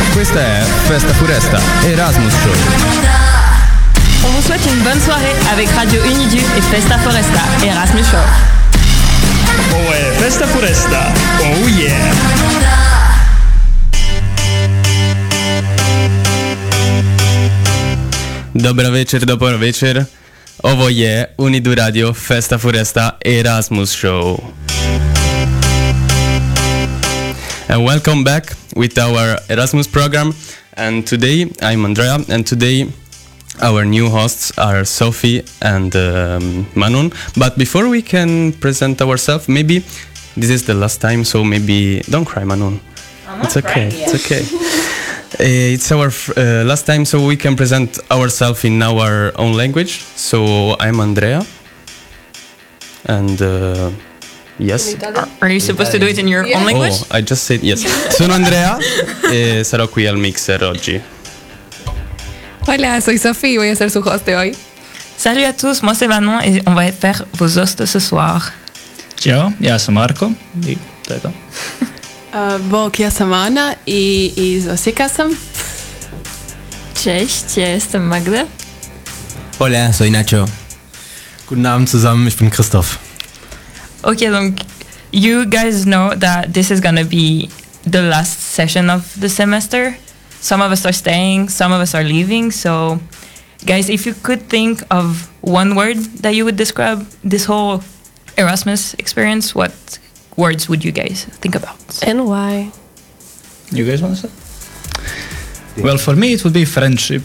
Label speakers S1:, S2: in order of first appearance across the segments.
S1: Questa è Festa Foresta Erasmus Show.
S2: On vous souhaite une bonne soirée avec Radio Unidu et Festa Foresta Erasmus Show.
S3: Ovo je Festa Foresta. Oh yeah!
S1: Dobar večer. Ovo je Unidu Radio Festa Foresta Erasmus Show. And welcome back with our Erasmus program. And today I'm Andrea, and today our new hosts are Sophie and Manon. But before we can present ourselves, maybe this is the last time, so maybe don't cry, Manon. It's okay. It's okay. It's our last time, so we can present ourselves in our own language. So I'm Andrea, and yes.
S2: Are you supposed to do it in your own language?
S1: Oh, I just said yes. Sono Andrea e sarò qui al mixer oggi.
S4: Hola, soy Sophie, voy a ser su host de hoy.
S2: Salut à tous, moi c'est Manon et on va faire vos hostes ce soir.
S3: Ciao, ja sam Marko. I to je to.
S5: Bog, ja sam Ana i iz Osijeka sam.
S2: Cześć, ja jestem Magda.
S6: Hola, soy Nacho.
S7: Guten Abend zusammen, ich bin Christoph.
S2: Ok, donc you guys know that this is gonna be the last session of the semester. Some of us are staying, some of us are leaving. So, guys, if you could think of one word that you would describe this whole Erasmus experience, what words would you guys think about?
S5: And why?
S3: You guys want to say? Well, for me it would be friendship.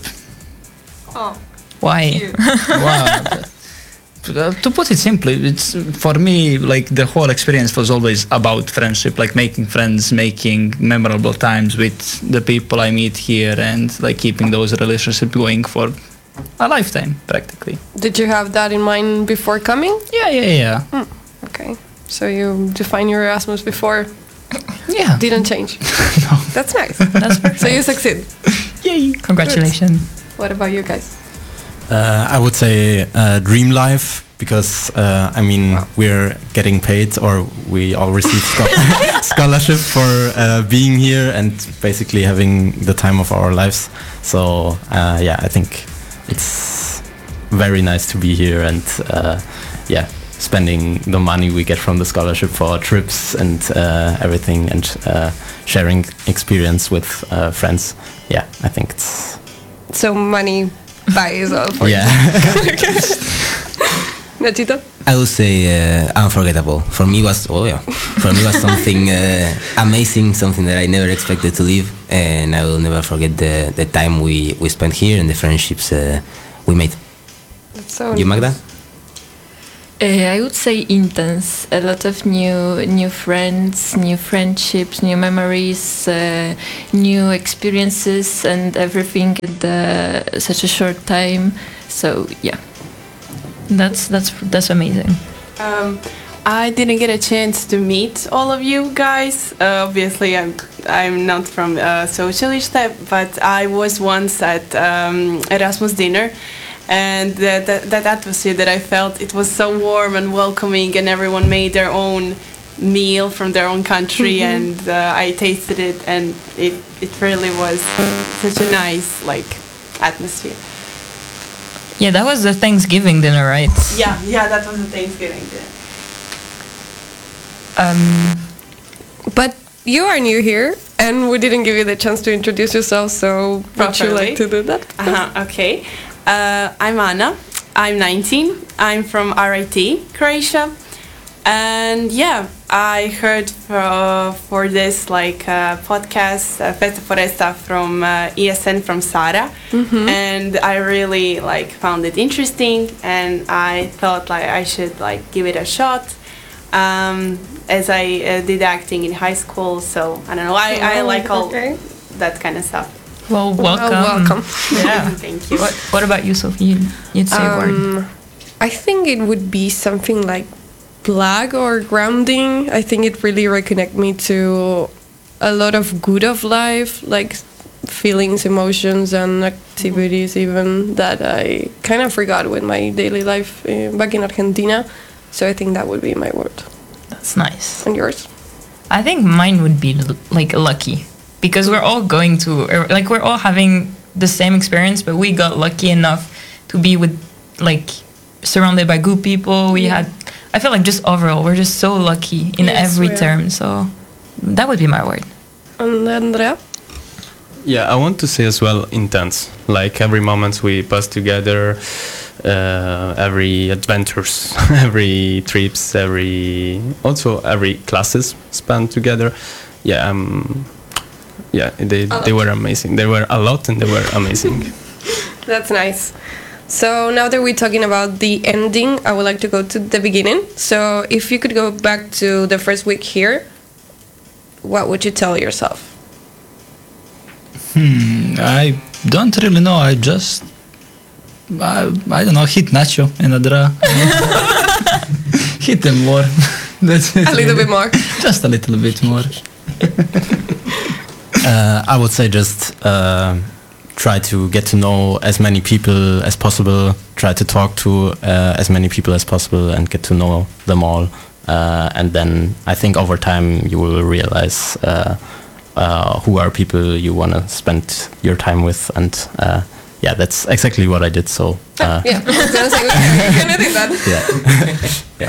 S2: Why?
S3: Wow. To put it simply, it's for me like the whole experience was always about friendship, like making friends, making memorable times with the people I meet here, and like keeping those relationships going for a lifetime practically.
S5: Did you have that in mind before coming?
S3: Yeah.
S5: Okay. So you define your Erasmus before?
S3: Yeah.
S5: Didn't change?
S3: No.
S5: That's nice.
S2: That's perfect.
S5: So you succeed.
S3: Yay.
S2: Congratulations.
S5: What about you guys?
S7: I would say dream life, because we're getting paid, or we all receive scholarship for being here and basically having the time of our lives. So I think it's very nice to be here and spending the money we get from the scholarship for trips and everything, and sharing experience with friends. Yeah, I think it's...
S5: So money buys all for you. Nachito?
S6: I would say unforgettable. For me was something amazing, something that I never expected to live, and I will never forget the time we spent here and the friendships we made.
S5: So
S6: You, Magda?
S8: I would say intense. A lot of new friends, new friendships, new memories, new experiences, and everything in such a short time. So yeah,
S2: That's amazing.
S9: I didn't get a chance to meet all of you guys. Obviously, I'm not from socialist type, but I was once at Erasmus dinner. And that atmosphere that I felt, it was so warm and welcoming, and everyone made their own meal from their own country, and I tasted it, and it really was such a nice atmosphere.
S2: Yeah, that was the Thanksgiving dinner, right?
S9: Yeah, that was the Thanksgiving dinner.
S5: But you are new here, and we didn't give you the chance to introduce yourself, so would you like to do that?
S9: Okay. I'm Ana. I'm 19. I'm from RIT, Croatia. And I heard for this podcast, Festa Foresta from ESN from Sara. And I really found it interesting, and I thought I should give it a shot. As I did acting in high school, so I don't know. I like all that kind of stuff.
S2: Well, welcome.
S5: Welcome.
S9: Yeah, thank you.
S2: What about you, Sophie? You'd say a word.
S5: I think it would be something like black or grounding. I think it really reconnect me to a lot of good of life, like feelings, emotions, and activities even that I kind of forgot with my daily life back in Argentina. So I think that would be my word.
S2: That's nice.
S5: And yours?
S2: I think mine would be lucky, because we're all going to, like, we're all having the same experience, but we got lucky enough to be with, like, surrounded by good people. We had, I feel like just overall, we're just so lucky in every term. So that would be my word.
S5: And Andrea?
S1: Yeah, I want to say as well intense. Like every moment we pass together, every adventures, every trips, every classes spent together. Yeah, they were amazing. They were a lot and they were amazing.
S5: That's nice. So now that we're talking about the ending, I would like to go to the beginning. So if you could go back to the first week here, what would you tell yourself?
S3: I don't really know. I don't know, hit Nacho and Andrea. Hit them more. That's it.
S5: A little bit more.
S3: Just a little bit more.
S7: I would say just try to get to know as many people as possible, try to talk to as many people as possible and get to know them all. And then I think over time you will realize who are people you want to spend your time with. And yeah, that's exactly what I did. So
S5: yeah, I was gonna say, we're gonna do that.
S6: Yeah.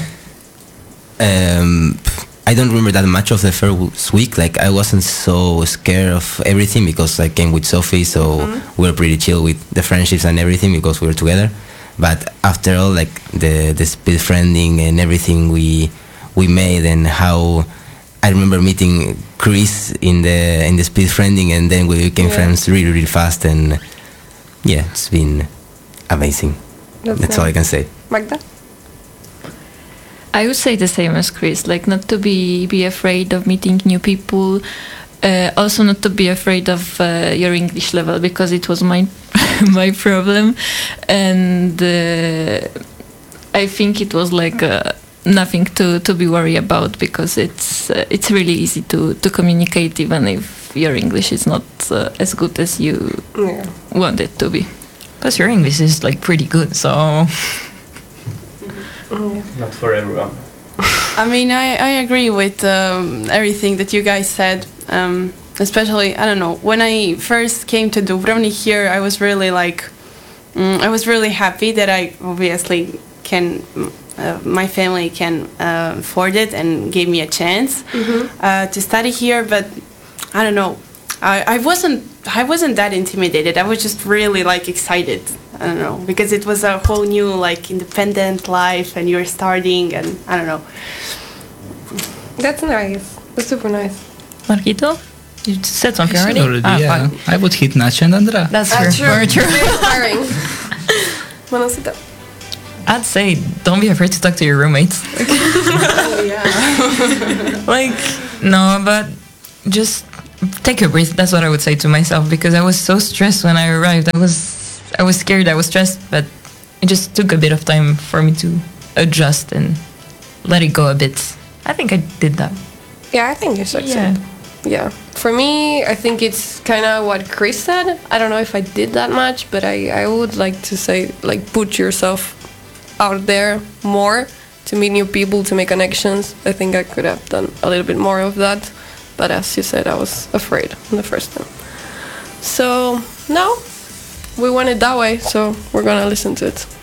S6: I don't remember that much of the first week. Like I wasn't so scared of everything because I came with Sophie, so we were pretty chill with the friendships and everything because we were together. But after all, like the speed friending and everything we made, and how I remember meeting Chris in the speed friending, and then we became friends really, really fast. And yeah, it's been amazing. That's all I can say.
S5: Magda?
S8: I would say the same as Chris, like not to be afraid of meeting new people, also not to be afraid of your English level, because it was my my problem, and I think it was like nothing to be worried about, because it's really easy to communicate even if your English is not as good as you want it to be.
S2: Plus your English is like pretty good, so...
S1: Not for everyone.
S9: I mean, I agree with everything that you guys said. Especially, I don't know, when I first came to Dubrovnik here, I was really like, I was really happy that I obviously can, my family can afford it and gave me a chance to study here. But I don't know, I wasn't that intimidated. I was just really like excited. I don't know, because it was a whole new like independent life, and you're starting, and I don't know.
S5: That's nice. That's super nice.
S2: Marquito, you said something already?
S3: Yeah. I would hit Nacho and Andrea.
S2: That's true. Very true.
S5: Very inspiring. Manacita.
S2: I'd say don't be afraid to talk to your roommates.
S5: Oh yeah.
S2: Like, no, but just take a breath. That's what I would say to myself, because I was so stressed when I arrived. I was scared, I was stressed, but it just took a bit of time for me to adjust and let it go a bit. I think I did that.
S5: Yeah, I think you succeeded. Yeah. For me, I think it's kind of what Chris said. I don't know if I did that much, but I would like to say, like, put yourself out there more to meet new people, to make connections. I think I could have done a little bit more of that. But as you said, I was afraid the first time. So now we want it that way, so we're gonna listen to it.